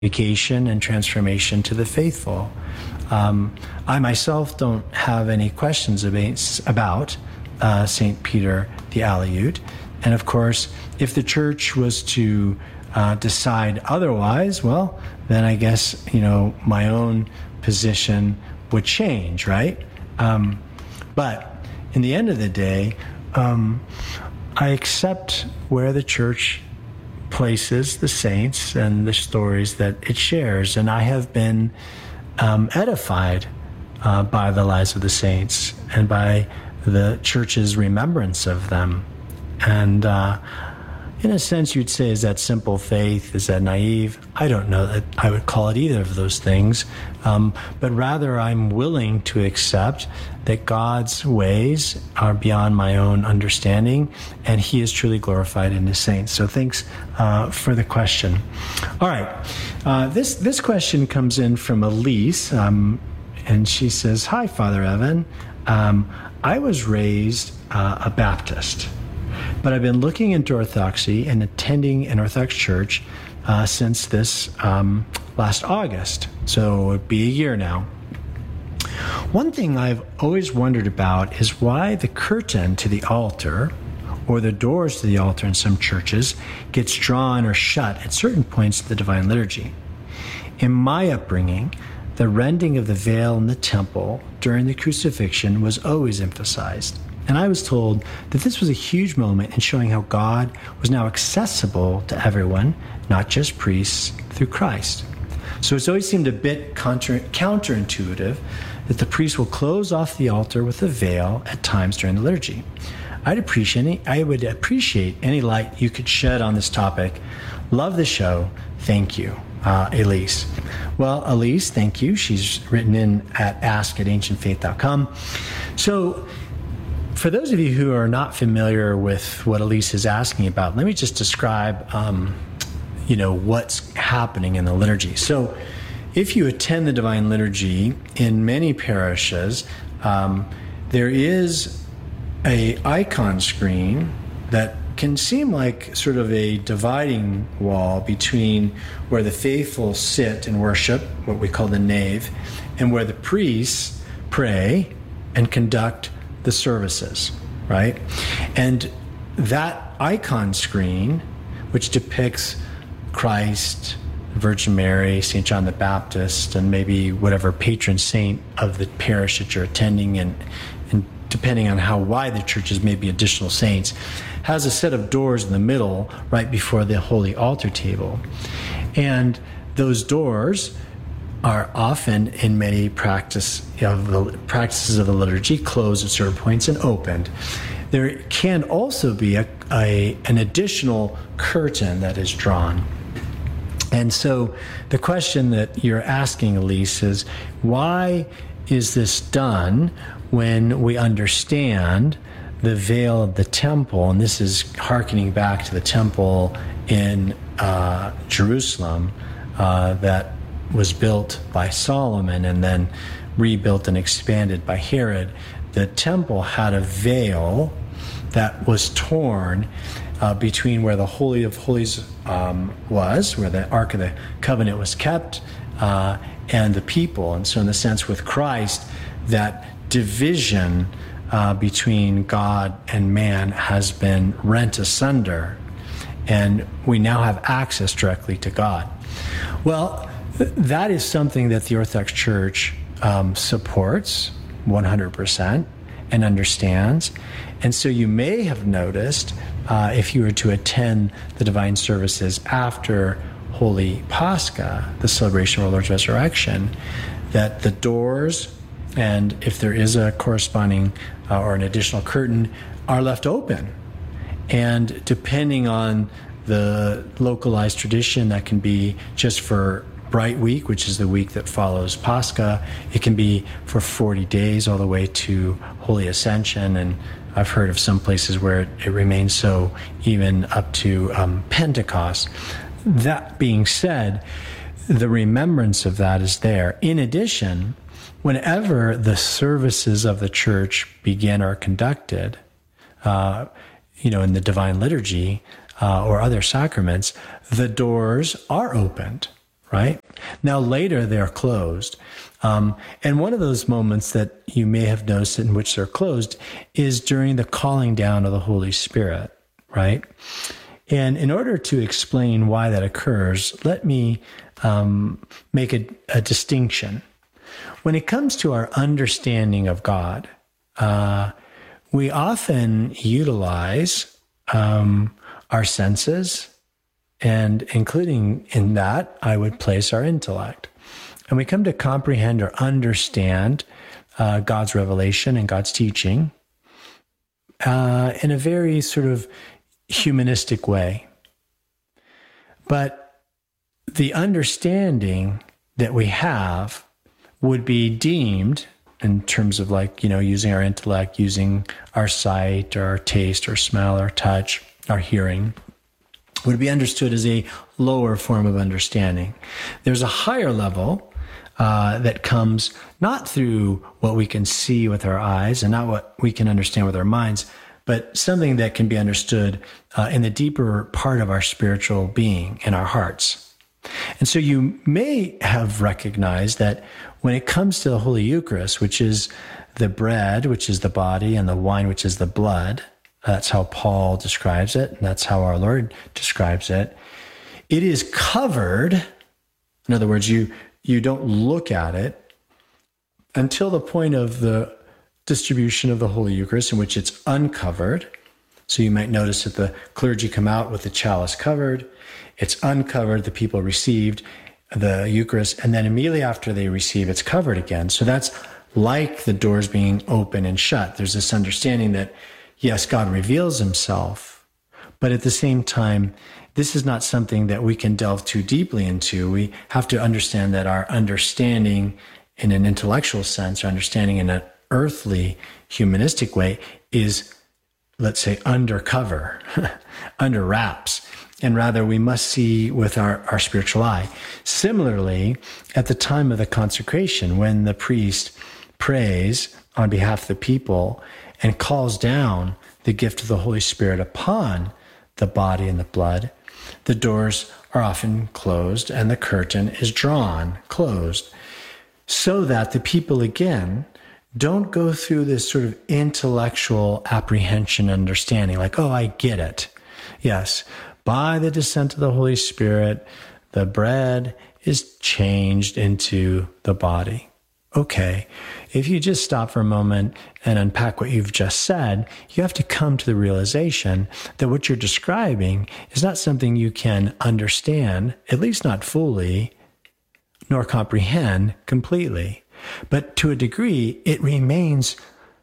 education and transformation to the faithful. I myself don't have any questions about St. Peter the Aleut. And of course, if the church was to decide otherwise, well, then I guess, my own position would change, right? But in the end of the day, I accept where the church places the saints and the stories that it shares. And I have been edified by the lives of the saints and by the church's remembrance of them. And in a sense, you'd say, is that simple faith? Is that naive? I don't know that I would call it either of those things. But rather, I'm willing to accept that God's ways are beyond my own understanding, and He is truly glorified in His saints. So thanks for the question. All right. This question comes in from Elise, and she says, "Hi, Father Evan. I was raised a Baptist, but I've been looking into Orthodoxy and attending an Orthodox church since this last August, so it would be a year now. One thing I've always wondered about is why the curtain to the altar, or the doors to the altar in some churches, gets drawn or shut at certain points of the Divine Liturgy. In my upbringing, the rending of the veil in the temple during the crucifixion was always emphasized. And I was told that this was a huge moment in showing how God was now accessible to everyone, not just priests, through Christ. So it's always seemed a bit counterintuitive that the priest will close off the altar with a veil at times during the liturgy. I would appreciate any light you could shed on this topic. Love the show. Thank you." Elise. Well, Elise, thank you. She's written in at ask@ancientfaith.com. So, for those of you who are not familiar with what Elise is asking about, let me just describe, what's happening in the liturgy. So, if you attend the Divine Liturgy in many parishes, there is a icon screen that can seem like sort of a dividing wall between where the faithful sit and worship, what we call the nave, and where the priests pray and conduct the services, right? And that icon screen, which depicts Christ, Virgin Mary, St. John the Baptist, and maybe whatever patron saint of the parish that you're attending, and depending on how wide the church is, maybe additional saints, has a set of doors in the middle right before the holy altar table. And those doors are often, in many practices of the liturgy, closed at certain points and opened. There can also be an additional curtain that is drawn. And so the question that you're asking, Elise, is why is this done when we understand the veil of the temple? And this is hearkening back to the temple in Jerusalem that was built by Solomon and then rebuilt and expanded by Herod. The temple had a veil that was torn between where the Holy of Holies was, where the Ark of the Covenant was kept, and the people. And so in the sense with Christ, that division between God and man has been rent asunder, and we now have access directly to God. Well, that is something that the Orthodox Church supports 100% and understands. And so you may have noticed, if you were to attend the divine services after Holy Pascha, the celebration of our Lord's Resurrection, that the doors, and if there is a corresponding or an additional curtain, are left open. And depending on the localized tradition, that can be just for Bright Week, which is the week that follows Pascha. It can be for 40 days all the way to Holy Ascension, and I've heard of some places where it remains so even up to Pentecost. That being said, the remembrance of that is there. In addition, whenever the services of the church begin or are conducted, in the Divine Liturgy or other sacraments, the doors are opened, right? Now later they're closed. And one of those moments that you may have noticed in which they're closed is during the calling down of the Holy Spirit, right? And in order to explain why that occurs, let me make a distinction. When it comes to our understanding of God, we often utilize our senses, and including in that, I would place our intellect. And we come to comprehend or understand God's revelation and God's teaching in a very sort of humanistic way. But the understanding that we have would be deemed, in terms of like, using our intellect, using our sight or our taste or smell or touch, our hearing, would be understood as a lower form of understanding. There's a higher level that comes not through what we can see with our eyes and not what we can understand with our minds, but something that can be understood in the deeper part of our spiritual being, in our hearts. And so you may have recognized that when it comes to the Holy Eucharist, which is the bread, which is the body, and the wine, which is the blood, that's how Paul describes it, and that's how our Lord describes it, it is covered. In other words, you don't look at it until the point of the distribution of the Holy Eucharist, in which it's uncovered. So you might notice that the clergy come out with the chalice covered. It's uncovered, the people received the Eucharist, and then immediately after they receive, it's covered again. So that's like the doors being open and shut. There's this understanding that, yes, God reveals himself, but at the same time, this is not something that we can delve too deeply into. We have to understand that our understanding in an intellectual sense, or understanding in an earthly, humanistic way, is, let's say, undercover, under wraps. And rather, we must see with our spiritual eye. Similarly, at the time of the consecration, when the priest prays on behalf of the people and calls down the gift of the Holy Spirit upon the body and the blood, the doors are often closed and the curtain is drawn, closed, so that the people, again, don't go through this sort of intellectual apprehension, understanding, like, oh, I get it. Yes, by the descent of the Holy Spirit, the bread is changed into the body. Okay, if you just stop for a moment and unpack what you've just said, you have to come to the realization that what you're describing is not something you can understand, at least not fully, nor comprehend completely. But to a degree, it remains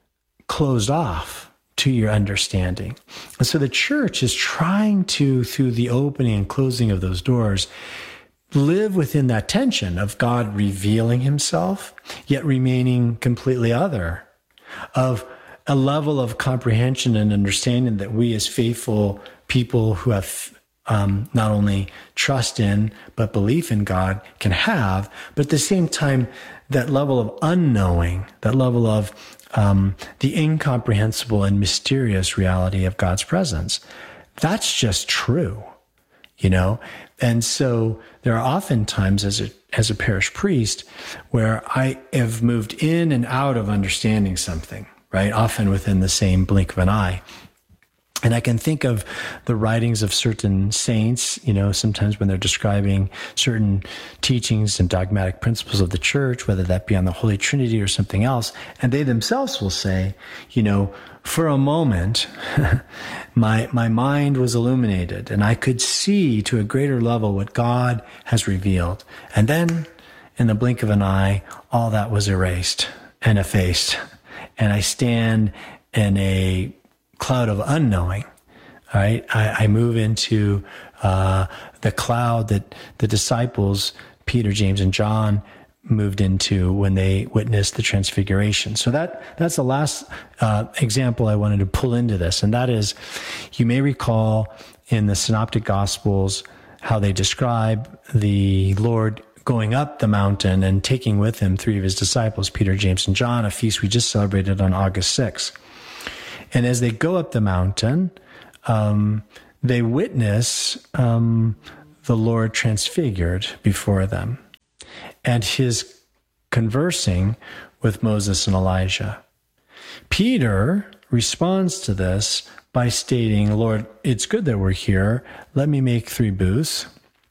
closed off to your understanding. And so the church is trying to, through the opening and closing of those doors, live within that tension of God revealing himself, yet remaining completely other, of a level of comprehension and understanding that we as faithful people who have not only trust in, but belief in God can have, but at the same time, that level of unknowing, that level of the incomprehensible and mysterious reality of God's presence. That's just true, And so there are often times as a parish priest where I have moved in and out of understanding something, right? Often within the same blink of an eye. And I can think of the writings of certain saints, sometimes when they're describing certain teachings and dogmatic principles of the church, whether that be on the Holy Trinity or something else, and they themselves will say, for a moment, my mind was illuminated and I could see to a greater level what God has revealed. And then in the blink of an eye, all that was erased and effaced. And I stand in a cloud of unknowing, right? I move into the cloud that the disciples, Peter, James, and John, moved into when they witnessed the transfiguration. So that's the last example I wanted to pull into this, and that is, you may recall in the Synoptic Gospels how they describe the Lord going up the mountain and taking with him three of his disciples, Peter, James, and John, a feast we just celebrated on August 6th. And as they go up the mountain, they witness the Lord transfigured before them, and his conversing with Moses and Elijah. Peter responds to this by stating, Lord, it's good that we're here. Let me make 3 booths.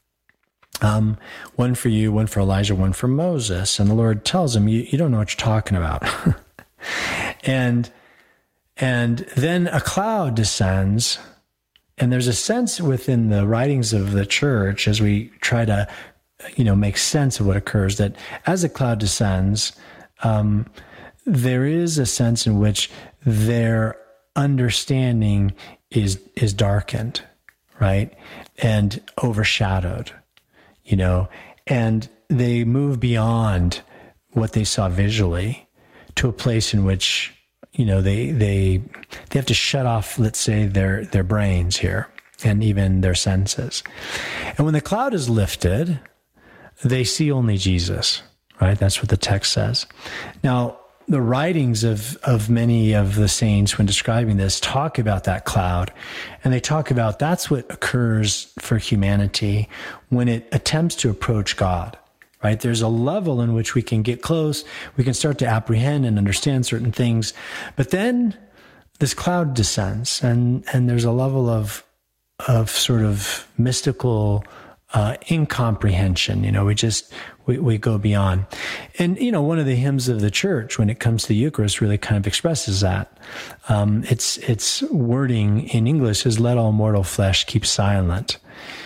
One for you, one for Elijah, one for Moses. And the Lord tells him, you don't know what you're talking about. and then a cloud descends, and there's a sense within the writings of the church as we try to, make sense of what occurs, that as a cloud descends, there is a sense in which their understanding is darkened, right? And overshadowed, and they move beyond what they saw visually to a place in which, they have to shut off, let's say, their brains here and even their senses. And when the cloud is lifted, they see only Jesus, right? That's what the text says. Now, the writings of many of the saints when describing this talk about that cloud, and they talk about that's what occurs for humanity when it attempts to approach God, right? There's a level in which we can get close, we can start to apprehend and understand certain things, but then this cloud descends, and there's a level of sort of mystical incomprehension. We go beyond. And, one of the hymns of the church when it comes to the Eucharist really kind of expresses that. Its wording in English is, let all mortal flesh keep silent.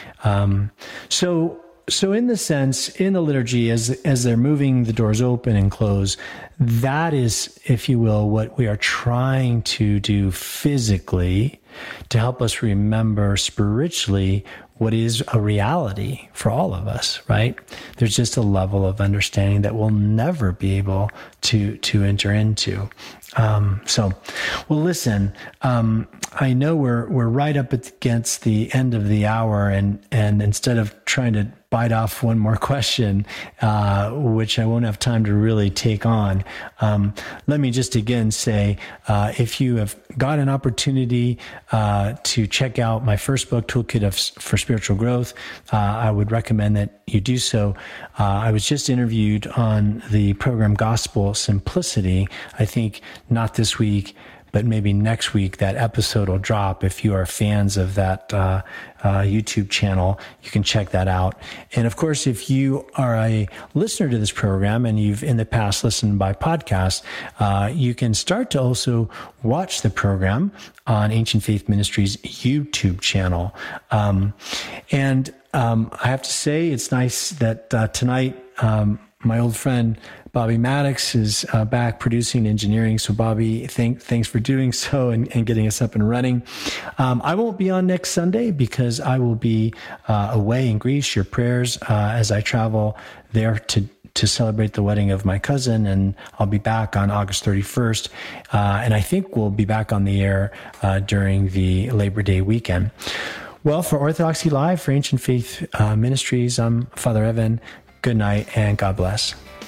So in the sense, in the liturgy, as they're moving the doors open and close, that is, if you will, what we are trying to do physically to help us remember spiritually what is a reality for all of us, right? There's just a level of understanding that we'll never be able to enter into. Listen, I know we're right up against the end of the hour, and instead of trying to bite off one more question, which I won't have time to really take on, let me just again say, if you have got an opportunity to check out my first book, Toolkit for Spiritual Growth, I would recommend that you do so. I was just interviewed on the program Gospel Simplicity. I think not this week, but maybe next week that episode will drop. If you are fans of that YouTube channel, you can check that out. And of course, if you are a listener to this program and you've in the past listened by podcast, you can start to also watch the program on Ancient Faith Ministries YouTube channel. I have to say, it's nice that tonight my old friend Bobby Maddox is back producing engineering. So Bobby, thanks for doing so and getting us up and running. I won't be on next Sunday because I will be away in Greece. Your prayers as I travel there to celebrate the wedding of my cousin, and I'll be back on August 31st. And I think we'll be back on the air during the Labor Day weekend. Well, for Orthodoxy Live, for Ancient Faith Ministries, I'm Father Evan. Good night and God bless.